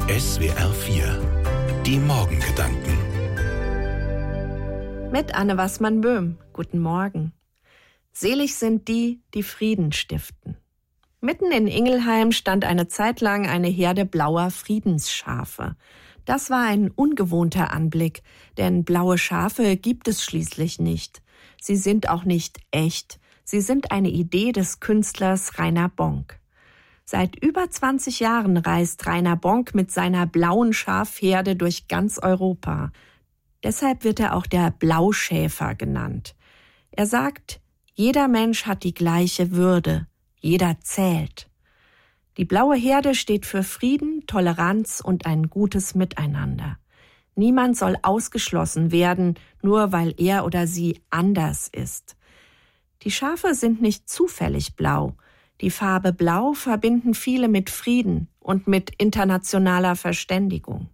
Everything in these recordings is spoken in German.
SWR 4, die Morgengedanken. Mit Anne Wassmann-Böhm. Guten Morgen. Selig sind die, die Frieden stiften. Mitten in Ingelheim stand eine Zeit lang eine Herde blauer Friedensschafe. Das war ein ungewohnter Anblick, denn blaue Schafe gibt es schließlich nicht. Sie sind auch nicht echt. Sie sind eine Idee des Künstlers Rainer Bonk. Seit über 20 Jahren reist Rainer Bonk mit seiner blauen Schafherde durch ganz Europa. Deshalb wird er auch der Blauschäfer genannt. Er sagt, jeder Mensch hat die gleiche Würde, jeder zählt. Die blaue Herde steht für Frieden, Toleranz und ein gutes Miteinander. Niemand soll ausgeschlossen werden, nur weil er oder sie anders ist. Die Schafe sind nicht zufällig blau. Die Farbe Blau verbinden viele mit Frieden und mit internationaler Verständigung.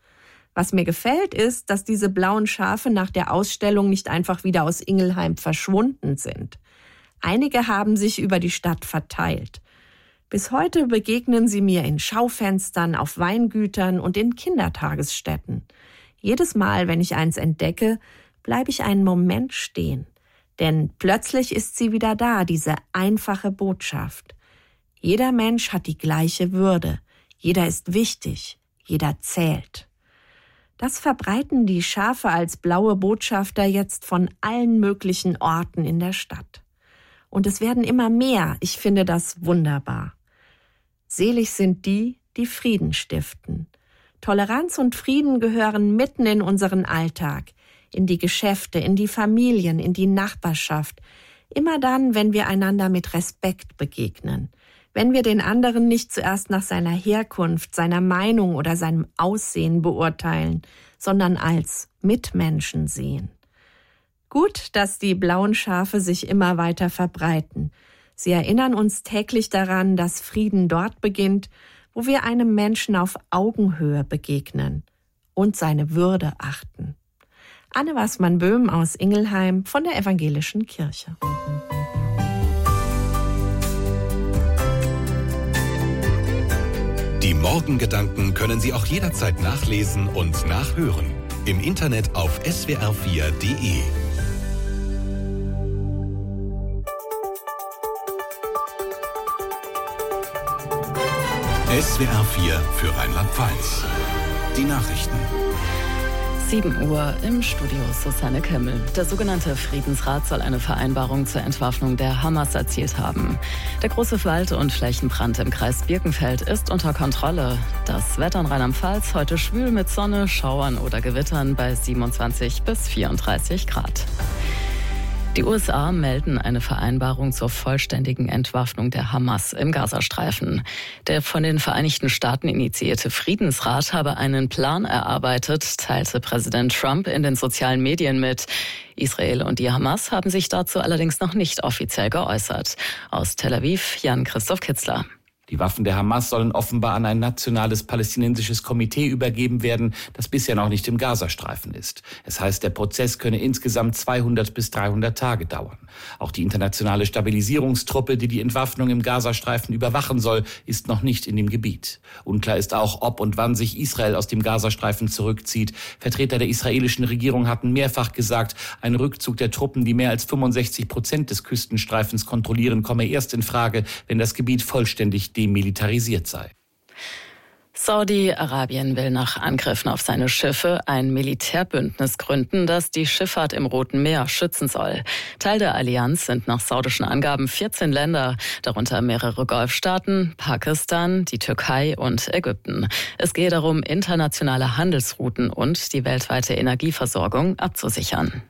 Was mir gefällt, ist, dass diese blauen Schafe nach der Ausstellung nicht einfach wieder aus Ingelheim verschwunden sind. Einige haben sich über die Stadt verteilt. Bis heute begegnen sie mir in Schaufenstern, auf Weingütern und in Kindertagesstätten. Jedes Mal, wenn ich eins entdecke, bleibe ich einen Moment stehen. Denn plötzlich ist sie wieder da, diese einfache Botschaft. Jeder Mensch hat die gleiche Würde. Jeder ist wichtig. Jeder zählt. Das verbreiten die Schafe als blaue Botschafter jetzt von allen möglichen Orten in der Stadt. Und es werden immer mehr. Ich finde das wunderbar. Selig sind die, die Frieden stiften. Toleranz und Frieden gehören mitten in unseren Alltag. In die Geschäfte, in die Familien, in die Nachbarschaft. Immer dann, wenn wir einander mit Respekt begegnen. Wenn wir den anderen nicht zuerst nach seiner Herkunft, seiner Meinung oder seinem Aussehen beurteilen, sondern als Mitmenschen sehen. Gut, dass die blauen Schafe sich immer weiter verbreiten. Sie erinnern uns täglich daran, dass Frieden dort beginnt, wo wir einem Menschen auf Augenhöhe begegnen und seine Würde achten. Anne Wassmann-Böhm aus Ingelheim von der Evangelischen Kirche. Die Morgengedanken können Sie auch jederzeit nachlesen und nachhören. Im Internet auf swr4.de. SWR 4 für Rheinland-Pfalz. Die Nachrichten. 7 Uhr im Studio Susanne Kemmel. Der sogenannte Friedensrat soll eine Vereinbarung zur Entwaffnung der Hamas erzielt haben. Der große Wald- und Flächenbrand im Kreis Birkenfeld ist unter Kontrolle. Das Wetter in Rheinland-Pfalz heute schwül mit Sonne, Schauern oder Gewittern bei 27 bis 34 Grad. Die USA melden eine Vereinbarung zur vollständigen Entwaffnung der Hamas im Gazastreifen. Der von den Vereinigten Staaten initiierte Friedensrat habe einen Plan erarbeitet, teilte Präsident Trump in den sozialen Medien mit. Israel und die Hamas haben sich dazu allerdings noch nicht offiziell geäußert. Aus Tel Aviv, Jan-Christoph Kitzler. Die Waffen der Hamas sollen offenbar an ein nationales palästinensisches Komitee übergeben werden, das bisher noch nicht im Gazastreifen ist. Es heißt, der Prozess könne insgesamt 200 bis 300 Tage dauern. Auch die internationale Stabilisierungstruppe, die die Entwaffnung im Gazastreifen überwachen soll, ist noch nicht in dem Gebiet. Unklar ist auch, ob und wann sich Israel aus dem Gazastreifen zurückzieht. Vertreter der israelischen Regierung hatten mehrfach gesagt, ein Rückzug der Truppen, die mehr als 65% des Küstenstreifens kontrollieren, komme erst in Frage, wenn das Gebiet vollständig demilitarisiert sei. Saudi-Arabien will nach Angriffen auf seine Schiffe ein Militärbündnis gründen, das die Schifffahrt im Roten Meer schützen soll. Teil der Allianz sind nach saudischen Angaben 14 Länder, darunter mehrere Golfstaaten, Pakistan, die Türkei und Ägypten. Es gehe darum, internationale Handelsrouten und die weltweite Energieversorgung abzusichern.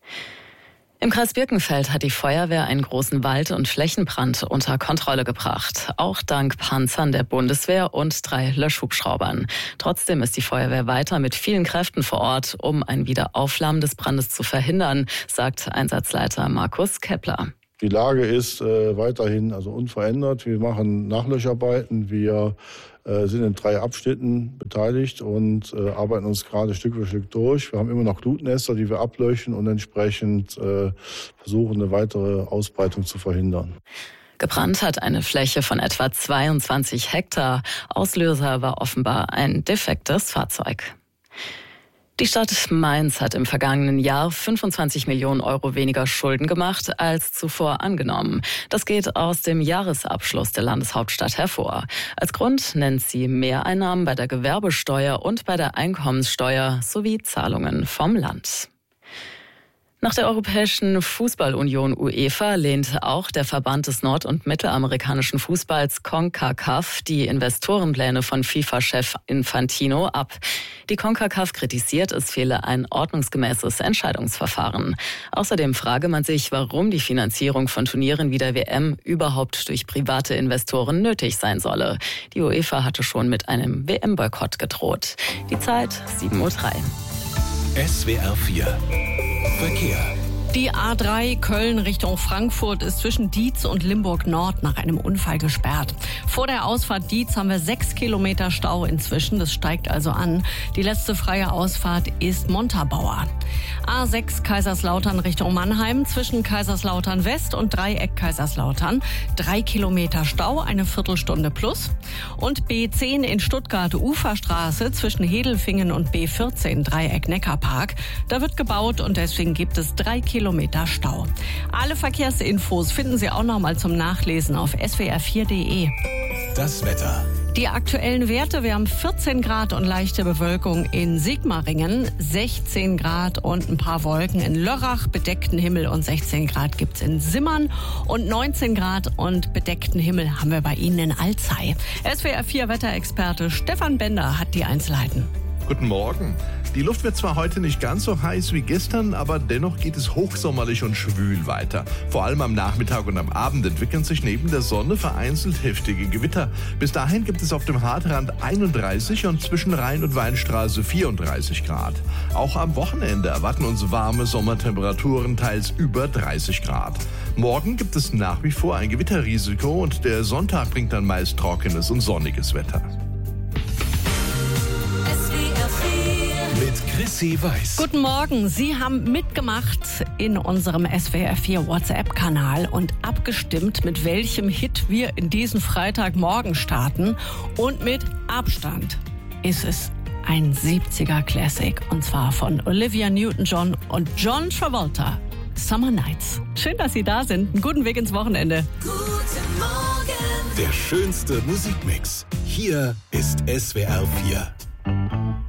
Im Kreis Birkenfeld hat die Feuerwehr einen großen Wald- und Flächenbrand unter Kontrolle gebracht. Auch dank Panzern der Bundeswehr und 3 Löschhubschraubern. Trotzdem ist die Feuerwehr weiter mit vielen Kräften vor Ort, um ein Wiederaufflammen des Brandes zu verhindern, sagt Einsatzleiter Markus Kepler. Die Lage ist weiterhin unverändert. Wir machen Nachlöscharbeiten. Wir sind in 3 Abschnitten beteiligt und arbeiten uns gerade Stück für Stück durch. Wir haben immer noch Glutnester, die wir ablöschen und entsprechend versuchen, eine weitere Ausbreitung zu verhindern. Gebrannt hat eine Fläche von etwa 22 Hektar. Auslöser war offenbar ein defektes Fahrzeug. Die Stadt Mainz hat im vergangenen Jahr 25 Millionen Euro weniger Schulden gemacht als zuvor angenommen. Das geht aus dem Jahresabschluss der Landeshauptstadt hervor. Als Grund nennt sie Mehreinnahmen bei der Gewerbesteuer und bei der Einkommenssteuer sowie Zahlungen vom Land. Nach der Europäischen Fußballunion UEFA lehnt auch der Verband des nord- und mittelamerikanischen Fußballs CONCACAF die Investorenpläne von FIFA-Chef Infantino ab. Die CONCACAF kritisiert, es fehle ein ordnungsgemäßes Entscheidungsverfahren. Außerdem frage man sich, warum die Finanzierung von Turnieren wie der WM überhaupt durch private Investoren nötig sein solle. Die UEFA hatte schon mit einem WM-Boykott gedroht. Die Zeit 7:03 Uhr. SWR 4 Verkehr. Die A3 Köln Richtung Frankfurt ist zwischen Dietz und Limburg Nord nach einem Unfall gesperrt. Vor der Ausfahrt Dietz haben wir 6 Kilometer Stau inzwischen. Das steigt also an. Die letzte freie Ausfahrt ist Montabaur. A6 Kaiserslautern Richtung Mannheim zwischen Kaiserslautern West und Dreieck Kaiserslautern. 3 Kilometer Stau, eine Viertelstunde plus. Und B10 in Stuttgart Uferstraße zwischen Hedelfingen und B14 Dreieck Neckarpark. Da wird gebaut und deswegen gibt es 3 Kilometer Stau. Alle Verkehrsinfos finden Sie auch noch mal zum Nachlesen auf swr4.de. Das Wetter. Die aktuellen Werte, wir haben 14 Grad und leichte Bewölkung in Sigmaringen, 16 Grad und ein paar Wolken in Lörrach, bedeckten Himmel und 16 Grad gibt's in Simmern und 19 Grad und bedeckten Himmel haben wir bei Ihnen in Alzey. SWR4 Wetterexperte Stefan Bender hat die Einzelheiten. Guten Morgen. Die Luft wird zwar heute nicht ganz so heiß wie gestern, aber dennoch geht es hochsommerlich und schwül weiter. Vor allem am Nachmittag und am Abend entwickeln sich neben der Sonne vereinzelt heftige Gewitter. Bis dahin gibt es auf dem Hartrand 31 und zwischen Rhein und Weinstraße 34 Grad. Auch am Wochenende erwarten uns warme Sommertemperaturen, teils über 30 Grad. Morgen gibt es nach wie vor ein Gewitterrisiko und der Sonntag bringt dann meist trockenes und sonniges Wetter. Mit Chrissy Weiß. Guten Morgen, Sie haben mitgemacht in unserem SWR4 WhatsApp-Kanal und abgestimmt, mit welchem Hit wir in diesen Freitagmorgen starten. Und mit Abstand ist es ein 70er Classic und zwar von Olivia Newton-John und John Travolta. Summer Nights. Schön, dass Sie da sind. Einen guten Weg ins Wochenende. Der schönste Musikmix. Hier ist SWR 4.